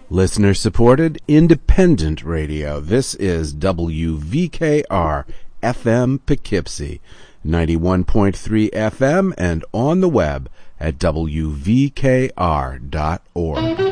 Listener-supported, independent radio. This is WVKR FM Poughkeepsie, 91.3 FM, and on the web at WVKR.org.